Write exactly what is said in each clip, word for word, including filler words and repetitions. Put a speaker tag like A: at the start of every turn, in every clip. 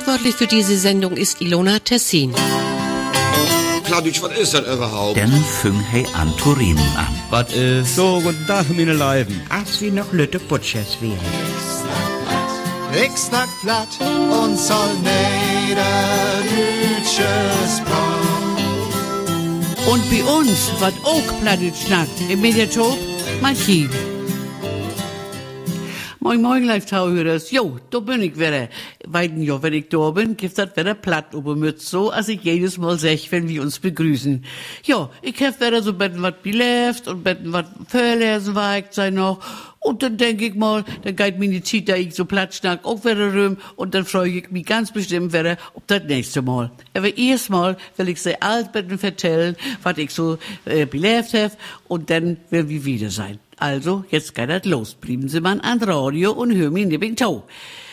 A: Verantwortlich für diese Sendung ist Ilona Tessin.
B: Klauditsch, was ist das überhaupt?
C: Dann fing he an zu riemen an.
D: Was ist?
E: So, guten Tag, meine Leiben.
F: Als wie noch Lütte Butchers wären.
G: Ik snak plat und soll Niederdeutsches Brauch.
H: Und bei uns, was auch Plattdeutsch schnackt, im Mediatop, Martin. Moin, moin, Live-Tauhörers. Jo, da bin ich wieder. Weiden ja, wenn ich da bin, gibt das wieder platt über Mütz, so, als ich jedes Mal sech, wenn wir uns begrüßen. Ja, ich hab wieder so betten wat belebt und betten wat verlesen weigt sei noch. Und dann denk ich mal, dann geht mir die Zeit, da ich so platt schnack, auch wieder rum, und dann freue ich mich ganz bestimmt wieder auf das nächste Mal. Aber erstmal will ich sie altbetten vertellen, was ich so äh, belebt hab, und dann will wir wieder sein. Also, jetzt geht das los. Blieben Sie mal an Radio und hören mich neben Tau.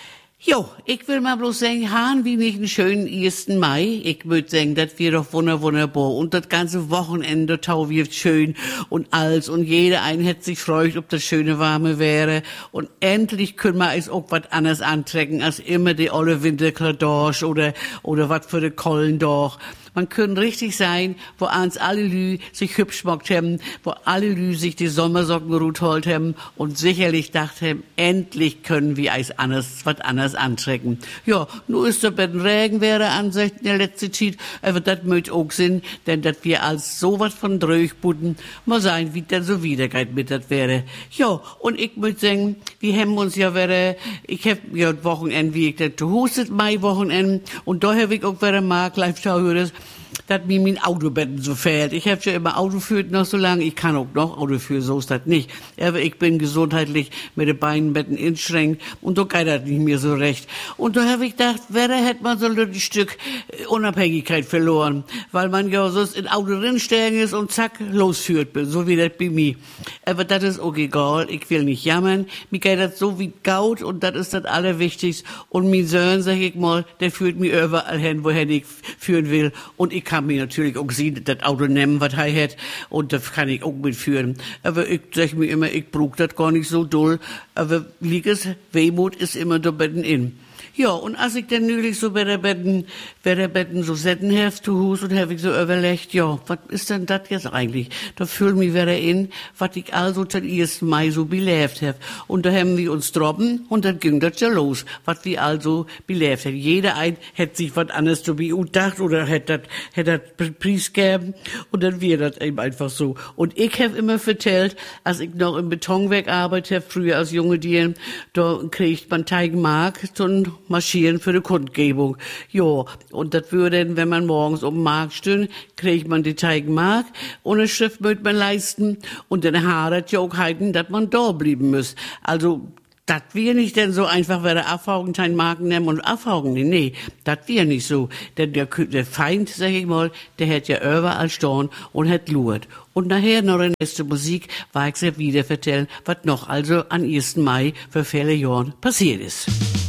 H: Jo, ich will mal bloß sagen, haben wir nicht einen schönen ersten Mai? Ich würde sagen, das wird doch wunder, wunderbar. Und das ganze Wochenende Tau wird schön und alles. Und jeder ein hätte sich freut, ob das schöne Warme wäre. Und endlich können wir es auch was anderes antrecken, als immer die olle Winterkladorsch oder, oder was für die Kollen doch. Man können richtig sein, wo ans alle Lü sich hübsch mockt haben, wo alle Lü sich die Sommersocken gut holt haben und sicherlich dacht haben, endlich können wir eis anders, was anders antrecken. Ja, nur ist der Betten Regen wäre Ansicht in der letzten Zeit, aber das möcht auch Sinn, denn dass wir als sowas von Dröchbuden mal sein, wie denn so Wiederkeit mit das wäre. Ja, und ich möcht sagen, wir haben uns ja wieder, ich hab ja Wochenende, wie ich das hustet, Mai-Wochenende, und da hab ich auch wieder mag, Live-Tauhörers, dass mir mein Autobetten so fehlt. Ich hab schon immer Auto geführt noch so lange. Ich kann auch noch Auto führen, so ist das nicht. Aber ich bin gesundheitlich mit den Beinbetten inschränkt und so geht das nicht mehr so recht. Und da hab ich gedacht, wer hätte man so ein Stück Unabhängigkeit verloren, weil man ja sonst in Auto drinstellen ist und zack, losführt bin, so wie das bei mir. Aber das ist auch egal, ich will nicht jammern. Mir geht das so wie Gaut und das ist das Allerwichtigste. Und mein Sohn, sag ich mal, der führt mir überall hin, wohin ich führen will. Und ich kann mir natürlich auch sehen, das Auto nehmen, was er hat, und das kann ich auch mitführen. Aber ich sag mir immer, ich brauch das gar nicht so doll, aber Lieges Wehmut ist immer da Betten in. Ja, und als ich dann neulich so bei der Betten, bei der Betten so setten hef zu Hus und hab ich so überlegt, ja, was ist denn das jetzt eigentlich? Da fühl mich wieder in, was ich also zum ersten Mai so belebt hab. Und da haben wir uns droppen und dann ging das ja los, was wir also belebt haben. Jeder ein hätte sich was anderes zu bedacht oder hätte das, hätte das Preis gegeben und dann wäre das eben einfach so. Und ich hab immer vertellt, als ich noch im Betonwerk arbeitete, früher als junge Dieren, da kriegt man Teigenmark zum Marschieren für die Kundgebung. Ja, und das würde, wenn man morgens um den Markt steht, kriegt man die Teigenmark und eine Schrift möchte man leisten und dann haaret ja auch heiten, dass man da bleiben muss. Also, das wir nicht denn so einfach, wer der Abhaugen kein Marken nehmen und abhaugen. Nee, das wir nicht so. Denn der, der Feind, sag ich mal, der hätte ja überall stehen und hätte luert. Und nachher noch in nächste Musik war ich sehr wieder vertellen, was noch also am ersten Mai für viele Jahren passiert ist.